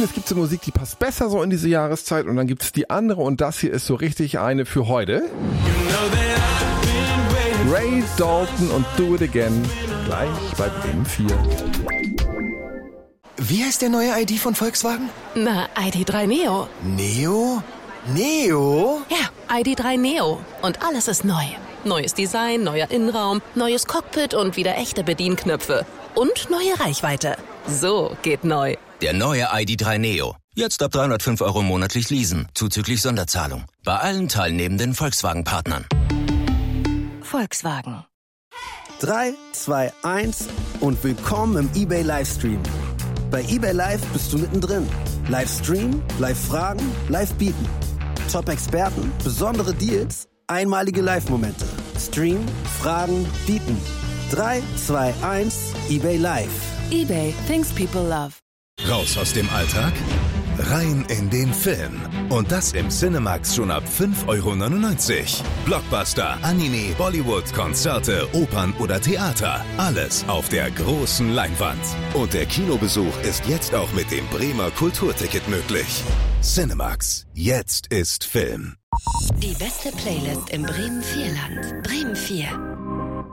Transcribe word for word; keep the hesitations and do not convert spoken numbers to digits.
es gibt so Musik, die passt besser so in diese Jahreszeit und dann gibt es die andere und das hier ist so richtig eine für heute. Ray Dalton und Do It Again, gleich bei Bremen vier. Wie heißt der neue I D von Volkswagen? Na, I D drei Neo. Neo? Neo? Ja, I D drei Neo. Und alles ist neu. Neues Design, neuer Innenraum, neues Cockpit und wieder echte Bedienknöpfe. Und neue Reichweite. So geht neu. Der neue I D drei Neo. Jetzt ab dreihundertfünf Euro monatlich leasen, zuzüglich Sonderzahlung. Bei allen teilnehmenden Volkswagen-Partnern. Volkswagen. drei, zwei, eins und willkommen im eBay Livestream. Bei eBay Live bist du mittendrin. Livestream, Live-Fragen, Live-Bieten. Top-Experten, besondere Deals, einmalige Live-Momente. Stream, Fragen, Bieten. drei, zwei, eins, eBay Live. eBay, things people love. Raus aus dem Alltag? Rein in den Film. Und das im Cinemax schon ab fünf Euro neunundneunzig. Blockbuster, Anime, Bollywood, Konzerte, Opern oder Theater. Alles auf der großen Leinwand. Und der Kinobesuch ist jetzt auch mit dem Bremer Kulturticket möglich. Cinemax. Jetzt ist Film. Die beste Playlist im Bremen vier Land. Bremen vier.